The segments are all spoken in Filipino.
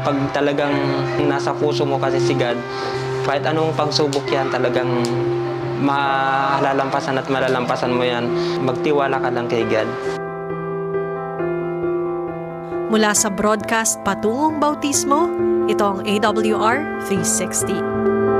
Pag talagang nasa puso mo kasi si God, kahit anong pagsubok yan, talagang malalampasan at malalampasan mo yan. Magtiwala ka lang kay God. Mula sa broadcast Patungong Bautismo, ito ang AWR 360.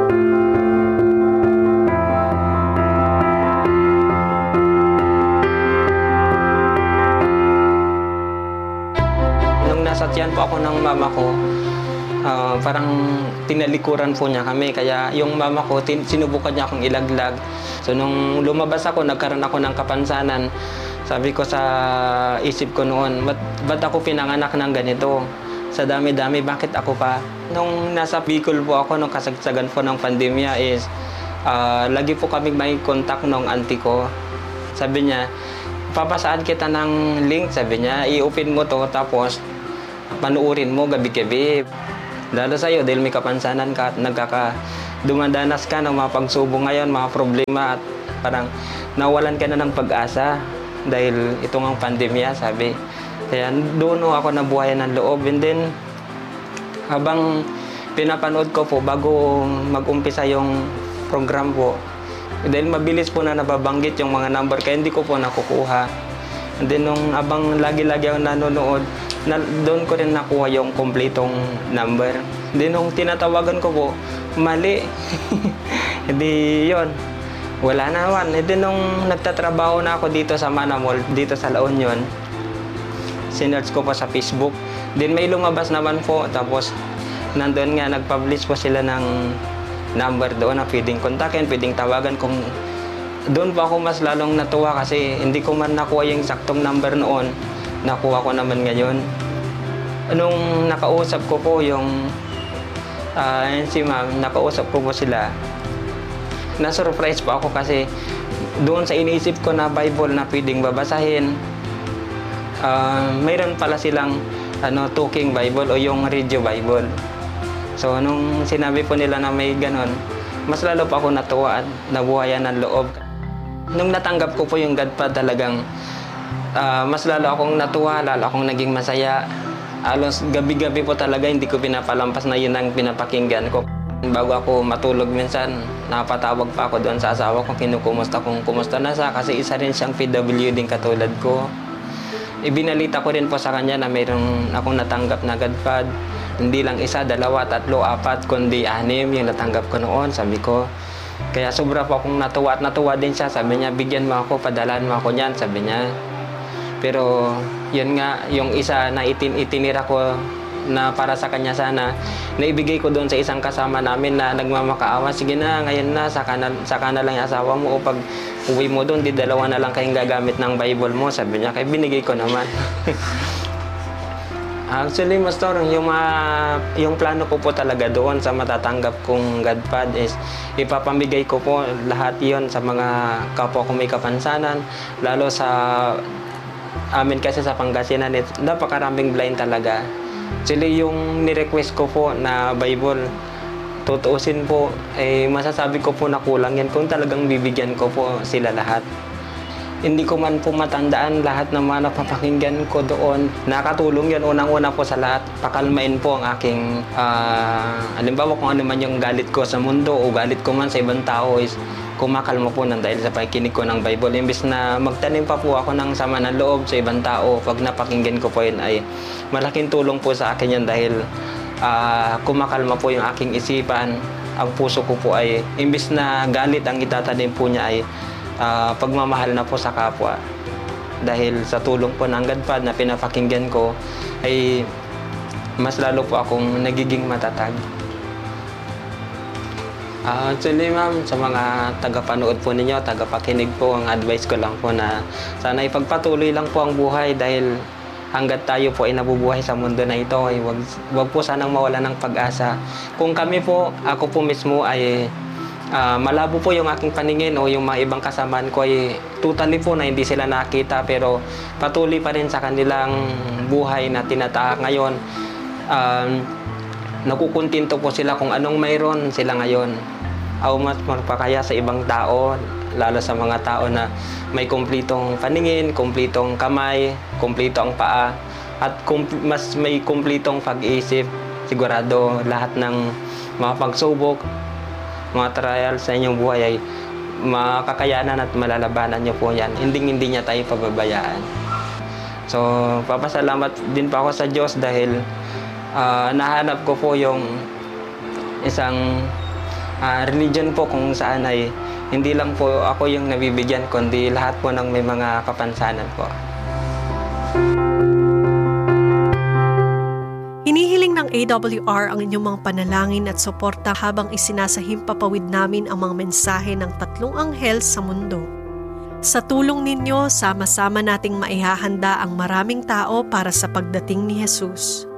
Nasatyan po ako ng mama ko, parang tinalikuran po niya kami. Kaya yung mama ko, sinubukan niya akong ilaglag. So nung lumabas ako, nagkaroon ako ng kapansanan. Sabi ko sa isip ko noon, ba't ako pinanganak ng ganito? Sa dami-dami, bakit ako pa? Nung nasa Bicol po ako, nung kasagsagan po ng pandemya is, lagi po kami may contact ng auntie ko. Sabi niya, papasaan kita ng link, sabi niya, i-open mo to, tapos panuurin mo gabi-gabi. Lalo sa'yo, dahil may kapansanan ka at dumadanas ka ng mga pagsubok ngayon, mga problema, at parang nawalan ka na ng pag-asa dahil itong ang pandemya, sabi. Kaya doon ako nabuhayan ng loob. And then, habang pinapanood ko po, bago mag-umpisa yung program po, dahil mabilis po na nababanggit yung mga number, kaya hindi ko po nakukuha. And then, nung abang lagi-lagi ako nanonood, doon ko rin nakuha yung kompletong number. Then nung tinatawagan ko po, mali. Hindi yun. Wala naman. Then nung nagtatrabaho na ako dito sa Manamol, dito sa La Union, sinerch ko po sa Facebook. Then may lumabas naman po. Tapos nandun nga, nag-publish po sila ng number doon na pwedeng kontakin, pwedeng tawagan. Kung doon pa ako mas lalong natuwa kasi hindi ko man nakuha yung saktong number noon. Nakuha ko naman ngayon. Nung nakausap ko po yung si ma'am, nakausap ko po sila. Na-surprise po ako kasi doon sa iniisip ko na Bible na pwedeng babasahin, mayroon pala silang talking Bible o yung radio Bible. So nung sinabi po nila na may ganon, mas lalo pa ako natuwa at nabuhayan ng loob. Nung natanggap ko po yung God pa, talagang mas lalo akong natuwa, lalo akong naging masaya. Alos gabi-gabi po talaga hindi ko pinapalampas na yun ang pinapakinggan ko. Bago ako matulog minsan, napatawag pa ako doon sa asawa ko, kinukumusta kung kumusta na siya kasi isa rin siyang PWD din katulad ko. Ibinalita ko rin po sa kanya na mayroong akong natanggap na Godpad. Hindi lang isa, dalawa, tatlo, apat, kundi 6 yung natanggap ko noon, sabi ko. Kaya sobra po akong natuwa at natuwa din siya. Sabi niya, bigyan mo ako, padalan mo ako niyan, sabi niya. Pero yun nga, yung isa na itinira ko na para sa kanya sana, naibigay ko doon sa isang kasama namin na nagmamakaawa. Sige na, ngayon na, saka na lang yung asawa mo. O pag uwi mo doon, di dalawa na lang kayong gagamit ng Bible mo. Sabi niya, kaya binigay ko naman. Actually, Pastor, yung plano ko po talaga doon sa matatanggap kong Godpad is ipapamigay ko po lahat yon sa mga kapwa ko may kapansanan, lalo sa amin kasi sa Pangasinan, napakaraming blind talaga. Actually, yung ni-request ko po na Bible, tutuusin po, masasabi ko po na kulang yan kung talagang bibigyan ko po sila lahat. Hindi ko man po matandaan lahat ng mga napapakinggan ko doon. Nakatulong yun unang-una po sa lahat. Pakalmain po ang aking, halimbawa kung ano man yung galit ko sa mundo o galit ko man sa ibang tao is kumakalma po nang dahil sa pakikinig ko ng Bible. Imbis na magtanim pa po ako ng sama ng loob sa ibang tao, pag napakinggan ko po yun ay malaking tulong po sa akin yan dahil kumakalma po yung aking isipan. Ang puso ko po ay, imbis na galit ang itatanim po niya ay pagmamahal na po sa kapwa. Dahil sa tulong po ng Godpad na pinapakinggan ko ay mas lalo po akong nagiging matatag. Actually ma'am, sa mga tagapanood po ninyo, tagapakinig po, ang advice ko lang po na sana ipagpatuloy lang po ang buhay dahil hanggat tayo po ay nabubuhay sa mundo na ito ay wag po sanang mawala ng pag-asa. Kung kami po, ako po mismo ay malabo po yung aking paningin o yung mga ibang kasamaan ko ay totally po na hindi sila nakita pero patuloy pa rin sa kanilang buhay na tinatahak ngayon. Nakukuntinto po sila kung anong mayroon sila ngayon. How much more pa kaya sa ibang tao, lalo sa mga tao na may kumplitong paningin, kumplitong kamay, kumplito ang paa, at mas may kumplitong pag-iisip. sigurado lahat ng mga pagsubok, mga trial sa inyong buhay ay makakayanan at malalabanan niyo po yan. Hindi niya tayo pababayaan. So, papasalamat din po ako sa Diyos dahil nahanap ko po yung isang religion po kung saan ay hindi lang po ako yung nabibigyan, kundi lahat po ng may mga kapansanan po. Hinihiling ng AWR ang inyong mga panalangin at suporta habang isinasahimpapawid namin ang mga mensahe ng 3 anghel sa mundo. Sa tulong ninyo, sama-sama nating maihahanda ang maraming tao para sa pagdating ni Jesus.